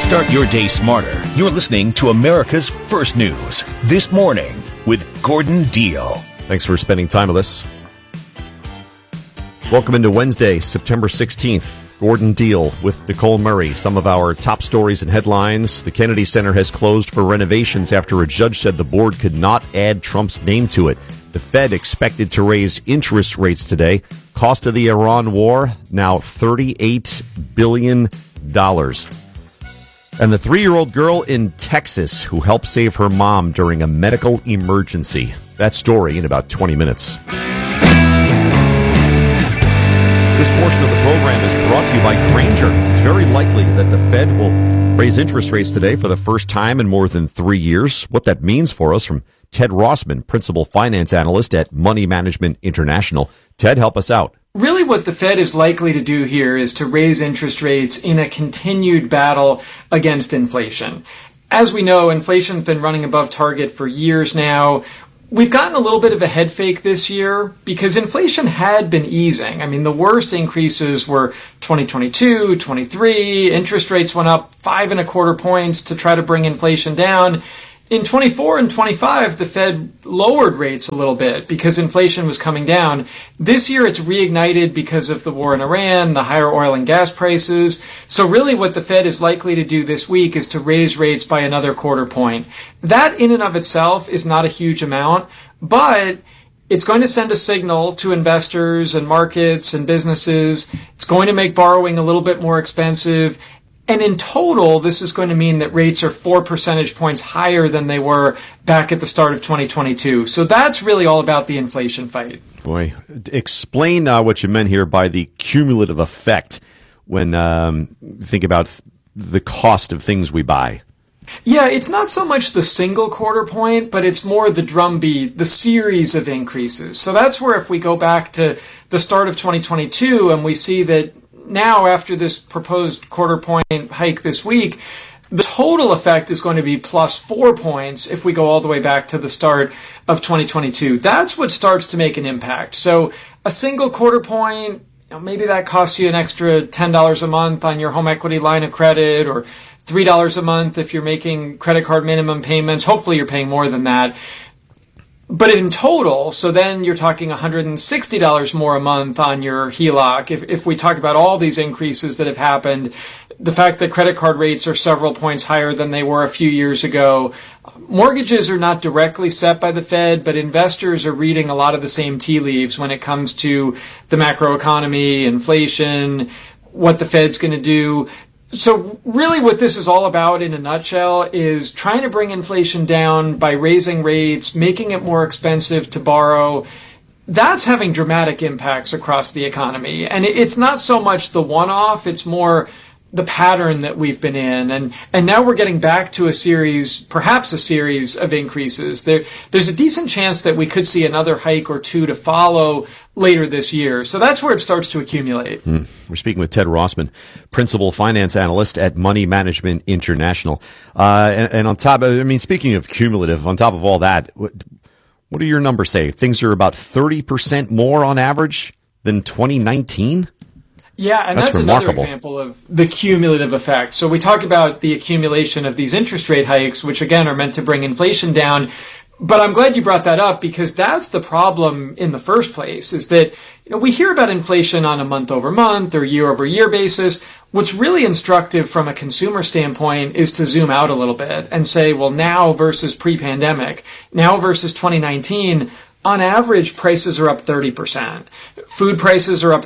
Start your day smarter. You're listening to America's First News This Morning with Gordon Deal. Thanks for spending time with us. Welcome into Wednesday, September 16th. Gordon Deal with Nicole Murray. Some of our top stories and headlines. The Kennedy Center has closed for renovations after a judge said the board could not add Trump's name to it. The Fed expected to raise interest rates today. Cost of the Iran war, now $38 billion. And the 3-year-old girl in Texas who helped save her mom during a medical emergency. That story in about 20 minutes. This portion of the program is brought to you by Grainger. It's very likely that the Fed will raise interest rates today for the first time in more than 3 years. What that means for us from Ted Rossman, Principal Finance Analyst at Money Management International. Ted, help us out. Really what the Fed is likely to do here is to raise interest rates in a continued battle against inflation. As we know, inflation's been running above target for years now. We've gotten a little bit of a head fake this year because inflation had been easing. I mean, the worst increases were 2022, 23. Interest rates went up 5.25 points to try to bring inflation down. In 24 and 25, the Fed lowered rates a little bit because inflation was coming down. This year, it's reignited because of the war in Iran, the higher oil and gas prices. So really what the Fed is likely to do this week is to raise rates by another 0.25 point. That in and of itself is not a huge amount, but it's going to send a signal to investors and markets and businesses. It's going to make borrowing a little bit more expensive. And in total, this is going to mean that rates are 4 percentage points higher than they were back at the start of 2022. So that's really all about the inflation fight. Boy, explain what you meant here by the cumulative effect when think about the cost of things we buy. Yeah, it's not so much the single 0.25 point, but it's more the drumbeat, the series of increases. So that's where if we go back to the start of 2022 and we see that now, after this proposed 0.25 point hike this week, the total effect is going to be plus 4 points if we go all the way back to the start of 2022. That's what starts to make an impact. So a single 0.25 point, maybe that costs you an extra $10 a month on your home equity line of credit, or $3 a month if you're making credit card minimum payments. Hopefully you're paying more than that. But in total, so then you're talking $160 more a month on your HELOC. If we talk about all these increases that have happened, the fact that credit card rates are several points higher than they were a few years ago, mortgages are not directly set by the Fed, but investors are reading a lot of the same tea leaves when it comes to the macroeconomy, inflation, what the Fed's going to do. So really what this is all about in a nutshell is trying to bring inflation down by raising rates, making it more expensive to borrow. That's having dramatic impacts across the economy. And it's not so much the one-off, it's more the pattern that we've been in. And now we're getting back to perhaps a series of increases. There's a decent chance that we could see another hike or two to follow later this year. So that's where it starts to accumulate. We're speaking with Ted Rossman, Principal Finance Analyst at Money Management International. And on top of, speaking of cumulative, on top of all that, what do your numbers say? Things are about 30% more on average than 2019? Yeah, and that's another example of the cumulative effect. So we talk about the accumulation of these interest rate hikes, which again are meant to bring inflation down. But I'm glad you brought that up because that's the problem in the first place, is that we hear about inflation on a month-over-month or year-over-year basis. What's really instructive from a consumer standpoint is to zoom out a little bit and say, well, now versus pre-pandemic, now versus 2019, on average, prices are up 30%. Food prices are up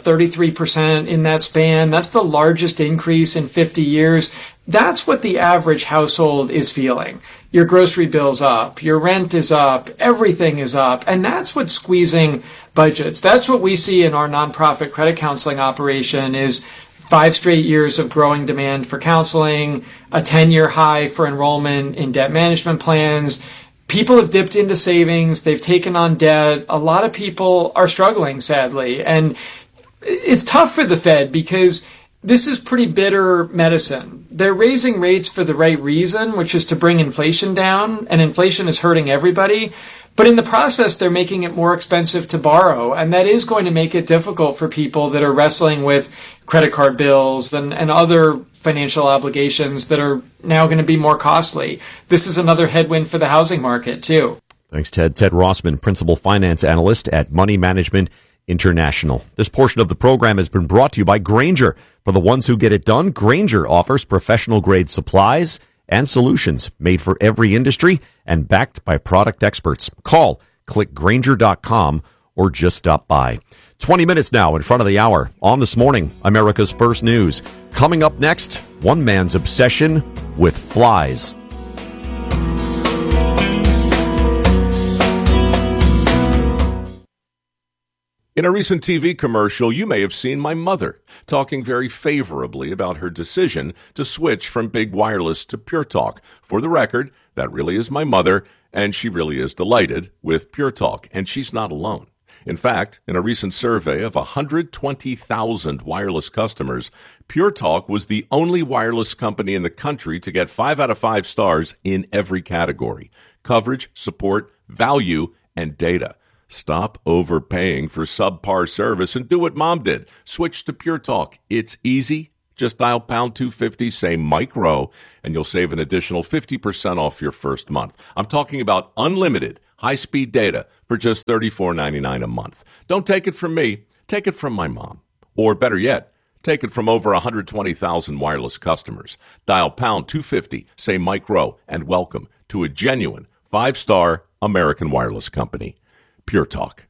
33% in that span. That's the largest increase in 50 years. That's what the average household is feeling. Your grocery bill's up, your rent is up, everything is up, and that's what's squeezing budgets. That's what we see in our nonprofit credit counseling operation is 5 straight years of growing demand for counseling, a 10-year high for enrollment in debt management plans. People have dipped into savings. They've taken on debt. A lot of people are struggling, sadly. And it's tough for the Fed because this is pretty bitter medicine. They're raising rates for the right reason, which is to bring inflation down, and inflation is hurting everybody. But in the process, they're making it more expensive to borrow, and that is going to make it difficult for people that are wrestling with credit card bills and other financial obligations that are now going to be more costly. This is another headwind for the housing market, too. Thanks, Ted. Ted Rossman, Principal Finance Analyst at Money Management International. This portion of the program has been brought to you by Grainger. For the ones who get it done, Grainger offers professional-grade supplies and solutions made for every industry and backed by product experts. Call, click Grainger.com, or just stop by. 20 minutes now in front of the hour on This Morning, America's First News. Coming up next, one man's obsession with flies. In a recent TV commercial, you may have seen my mother talking very favorably about her decision to switch from big wireless to Pure Talk. For the record, that really is my mother, and she really is delighted with Pure Talk, and she's not alone. In fact, in a recent survey of 120,000 wireless customers, Pure Talk was the only wireless company in the country to get 5 out of 5 stars in every category: coverage, support, value, and data. Stop overpaying for subpar service and do what Mom did. Switch to Pure Talk. It's easy. Just dial pound 250, say Mike Rowe, and you'll save an additional 50% off your first month. I'm talking about unlimited high-speed data for just $34.99 a month. Don't take it from me. Take it from my mom. Or better yet, take it from over 120,000 wireless customers. Dial pound 250, say Mike Rowe, and welcome to a genuine 5-star American wireless company. Pure Talk.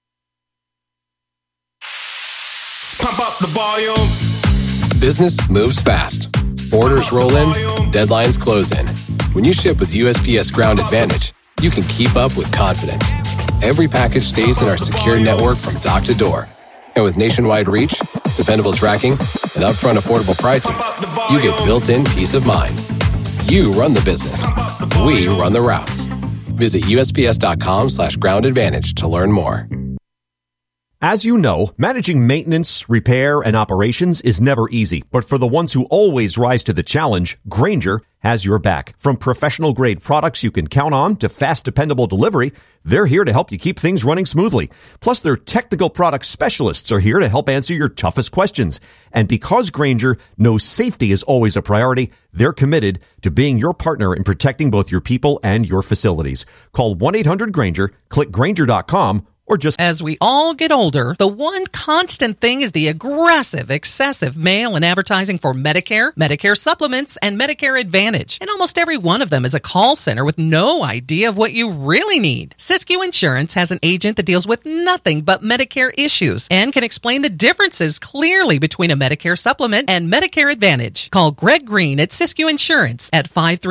Pump up the volume. Business moves fast. Orders roll in, deadlines close in. When you ship with USPS Ground Advantage, you can keep up with confidence. Every package stays in our secure network from dock to door. And with nationwide reach, dependable tracking, and upfront affordable pricing, you get built-in peace of mind. You run the business. We run the routes. Visit USPS.com/Ground Advantage to learn more. As you know, managing maintenance, repair, and operations is never easy. But for the ones who always rise to the challenge, Grainger has your back. From professional-grade products you can count on to fast, dependable delivery, they're here to help you keep things running smoothly. Plus, their technical product specialists are here to help answer your toughest questions. And because Grainger knows safety is always a priority, they're committed to being your partner in protecting both your people and your facilities. Call 1-800-GRAINGER, click Grainger.com, or just... As we all get older, the one constant thing is the aggressive, excessive mail and advertising for Medicare, Medicare supplements, and Medicare Advantage. And almost every one of them is a call center with no idea of what you really need. Siskiyou Insurance has an agent that deals with nothing but Medicare issues and can explain the differences clearly between a Medicare supplement and Medicare Advantage. Call Greg Green at Siskiyou Insurance at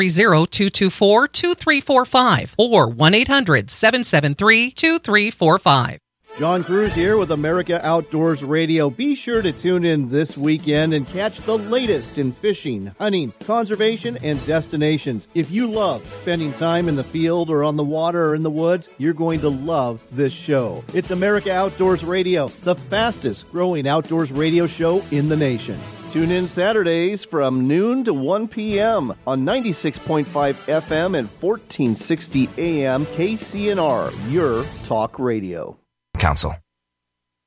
530-224-2345 or 1-800-773-2345. John Cruz here with America Outdoors Radio. Be sure to tune in this weekend and catch the latest in fishing, hunting, conservation, and destinations. If you love spending time in the field or on the water or in the woods, you're going to love this show. It's America Outdoors Radio, the fastest growing outdoors radio show in the nation. Tune in Saturdays from noon to 1 p.m. on 96.5 FM and 1460 AM KCNR, your talk radio. Council.